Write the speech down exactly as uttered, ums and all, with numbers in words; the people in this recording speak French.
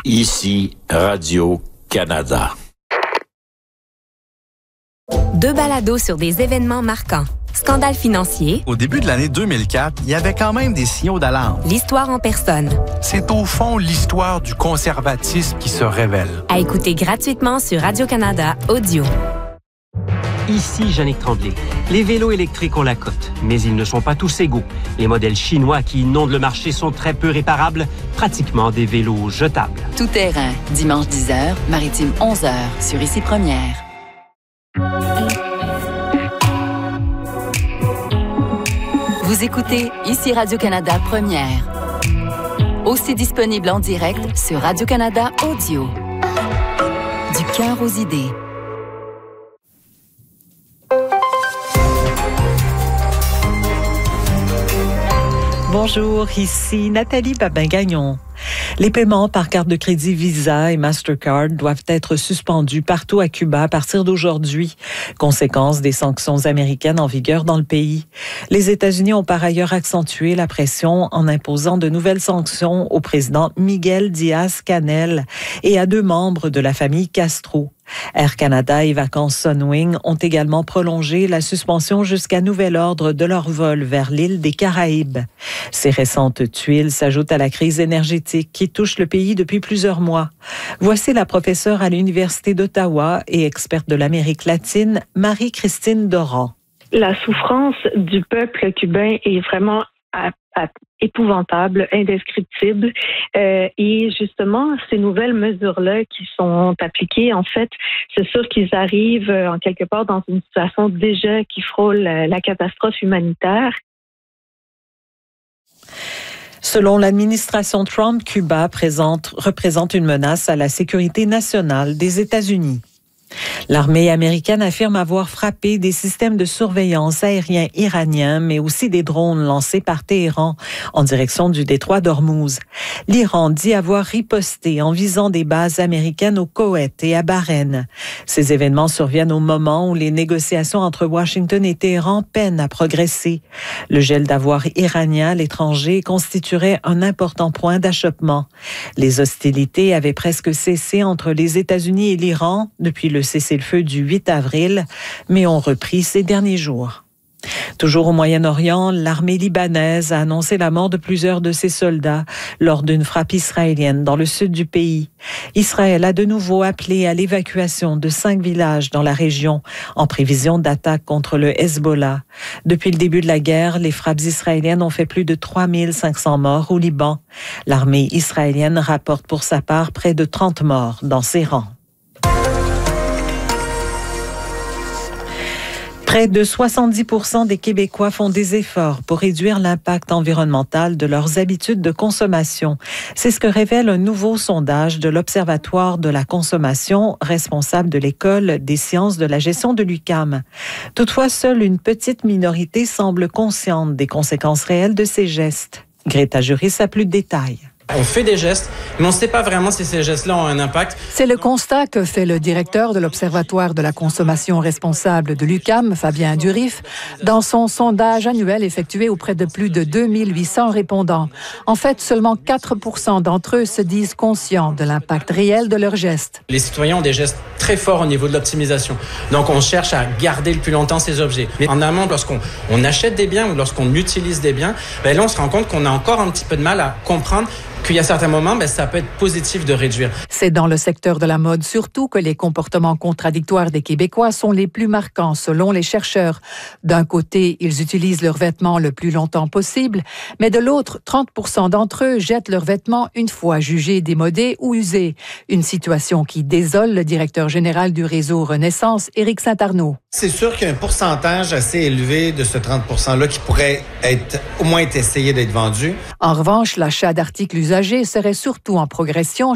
Ici Radio-Canada. Deux balados sur des événements marquants. Scandale financier. Au début de l'année deux mille quatre, il y avait quand même des signaux d'alarme. L'histoire en personne. C'est au fond l'histoire du conservatisme qui se révèle. À écouter gratuitement sur Radio-Canada Audio. Ici Yannick Tremblay. Les vélos électriques ont la cote, mais ils ne sont pas tous égaux. Les modèles chinois qui inondent le marché sont très peu réparables, pratiquement des vélos jetables. Tout terrain, dimanche dix heures, maritime onze heures, sur Ici Première. Vous écoutez Ici Radio-Canada Première. Aussi disponible en direct sur Radio-Canada Audio. Du cœur aux idées. Bonjour, ici Nathalie Babin-Gagnon. Les paiements par carte de crédit Visa et Mastercard doivent être suspendus partout à Cuba à partir d'aujourd'hui, conséquence des sanctions américaines en vigueur dans le pays. Les États-Unis ont par ailleurs accentué la pression en imposant de nouvelles sanctions au président Miguel Diaz-Canel et à deux membres de la famille Castro. Air Canada et Vacances Sunwing ont également prolongé la suspension jusqu'à nouvel ordre de leur vol vers l'île des Caraïbes. Ces récentes tuiles s'ajoutent à la crise énergétique qui touche le pays depuis plusieurs mois. Voici la professeure à l'Université d'Ottawa et experte de l'Amérique latine, Marie-Christine Doran. La souffrance du peuple cubain est vraiment à, à, épouvantable, indescriptible. Euh, et justement, ces nouvelles mesures-là qui sont appliquées, en fait, c'est sûr qu'ils arrivent euh, en quelque part dans une situation déjà qui frôle euh, la catastrophe humanitaire. Selon l'administration Trump, Cuba présente, représente une menace à la sécurité nationale des États-Unis. L'armée américaine affirme avoir frappé des systèmes de surveillance aériens iraniens, mais aussi des drones lancés par Téhéran en direction du détroit d'Ormuz. L'Iran dit avoir riposté en visant des bases américaines au Koweït et à Bahreïn. Ces événements surviennent au moment où les négociations entre Washington et Téhéran peinent à progresser. Le gel d'avoirs iranien à l'étranger constituerait un important point d'achoppement. Les hostilités avaient presque cessé entre les États-Unis et l'Iran depuis le cessez-le-feu du huit avril, mais ont repris ces derniers jours. Toujours au Moyen-Orient, l'armée libanaise a annoncé la mort de plusieurs de ses soldats lors d'une frappe israélienne dans le sud du pays. Israël a de nouveau appelé à l'évacuation de cinq villages dans la région en prévision d'attaques contre le Hezbollah. Depuis le début de la guerre, les frappes israéliennes ont fait plus de trois mille cinq cents morts au Liban. L'armée israélienne rapporte pour sa part près de trente morts dans ses rangs. Près de soixante-dix pour cent des Québécois font des efforts pour réduire l'impact environnemental de leurs habitudes de consommation. C'est ce que révèle un nouveau sondage de l'Observatoire de la consommation, responsable de l'École des sciences de la gestion de l'U Q A M. Toutefois, seule une petite minorité semble consciente des conséquences réelles de ces gestes. Greta Juris a plus de détails. On fait des gestes, mais on ne sait pas vraiment si ces gestes-là ont un impact. C'est le constat que fait le directeur de l'Observatoire de la consommation responsable de l'U Q A M, Fabien Durif, dans son sondage annuel effectué auprès de plus de deux mille huit cents répondants. En fait, seulement quatre pour cent d'entre eux se disent conscients de l'impact réel de leurs gestes. Les citoyens ont des gestes très forts au niveau de l'optimisation. Donc, on cherche à garder le plus longtemps ces objets. Mais en amont, lorsqu'on on achète des biens ou lorsqu'on utilise des biens, ben là, on se rend compte qu'on a encore un petit peu de mal à comprendre qu'il y a certains moments, ben, ça peut être positif de réduire. C'est dans le secteur de la mode surtout que les comportements contradictoires des Québécois sont les plus marquants, selon les chercheurs. D'un côté, ils utilisent leurs vêtements le plus longtemps possible, mais de l'autre, trente pour cent d'entre eux jettent leurs vêtements une fois jugés démodés ou usés. Une situation qui désole le directeur général du réseau Renaissance, Éric Saint-Arnaud. C'est sûr qu'il y a un pourcentage assez élevé de ce trente pour cent-là qui pourrait être, au moins être essayé d'être vendu. En revanche, l'achat d'articles usagés serait surtout en progression